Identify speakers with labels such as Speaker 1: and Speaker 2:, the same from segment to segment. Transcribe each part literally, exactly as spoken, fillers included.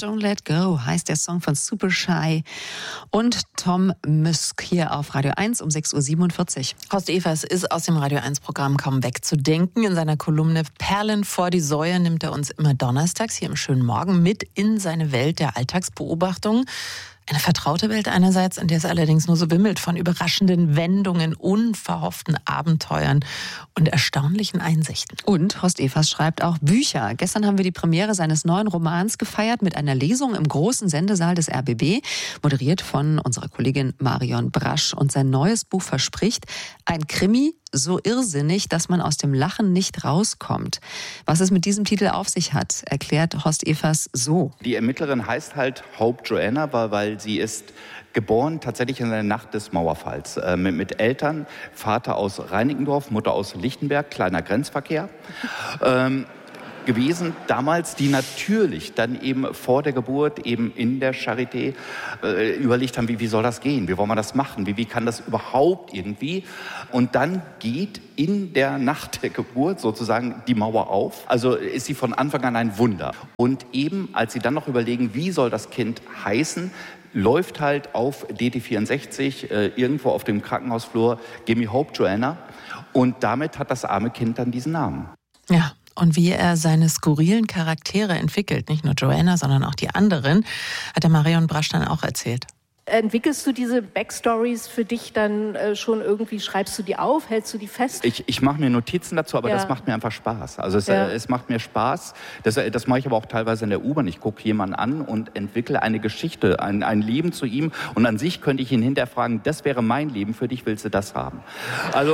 Speaker 1: Don't Let Go heißt der Song von Supershy und Tom Misk hier auf Radio eins um sechs Uhr siebenundvierzig.
Speaker 2: Horst Evers ist aus dem Radio eins Programm kaum wegzudenken. In seiner Kolumne Perlen vor die Säue nimmt er uns immer donnerstags hier im schönen Morgen mit in seine Welt der Alltagsbeobachtung. Eine vertraute Welt einerseits, in der es allerdings nur so wimmelt von überraschenden Wendungen, unverhofften Abenteuern und erstaunlichen Einsichten.
Speaker 1: Und Horst Evers schreibt auch Bücher. Gestern haben wir die Premiere seines neuen Romans gefeiert mit einer Lesung im großen Sendesaal des R B B, moderiert von unserer Kollegin Marion Brasch. Und sein neues Buch verspricht ein Krimi, so irrsinnig, dass man aus dem Lachen nicht rauskommt. Was es mit diesem Titel auf sich hat, erklärt Horst Evers so.
Speaker 3: Die Ermittlerin heißt halt Hope Joanna, weil, weil sie ist geboren tatsächlich in der Nacht des Mauerfalls. Äh, mit, mit Eltern, Vater aus Reinickendorf, Mutter aus Lichtenberg, kleiner Grenzverkehr. Ähm, gewesen, damals, die natürlich dann eben vor der Geburt eben in der Charité äh, überlegt haben, wie, wie soll das gehen, wie wollen wir das machen, wie, wie kann das überhaupt irgendwie, und dann geht in der Nacht der Geburt sozusagen die Mauer auf, also ist sie von Anfang an ein Wunder. Und eben, als sie dann noch überlegen, wie soll das Kind heißen, läuft halt auf D T vierundsechzig äh, irgendwo auf dem Krankenhausflur Gimme Hope Joanna, und damit hat das arme Kind dann diesen Namen.
Speaker 2: Ja. Und wie er seine skurrilen Charaktere entwickelt, nicht nur Joanna, sondern auch die anderen, hat der Marion Brasch dann auch erzählt.
Speaker 4: Entwickelst du diese Backstories für dich dann äh, schon irgendwie, schreibst du die auf, hältst du die fest?
Speaker 3: Ich, ich mache mir Notizen dazu, aber ja. das macht mir einfach Spaß. Also es, ja. äh, es macht mir Spaß, das, das mache ich aber auch teilweise in der U-Bahn. Ich gucke jemanden an und entwickle eine Geschichte, ein, ein Leben zu ihm, und an sich könnte ich ihn hinterher fragen, das wäre mein Leben, für dich willst du das haben? Also...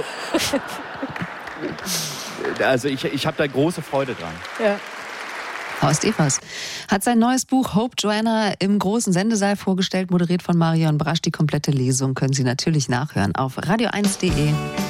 Speaker 3: Also ich, ich habe da große Freude dran.
Speaker 4: Ja.
Speaker 1: Horst Evers hat sein neues Buch Hope Joanna im großen Sendesaal vorgestellt, moderiert von Marion Brasch. Die komplette Lesung können Sie natürlich nachhören auf radio eins punkt de.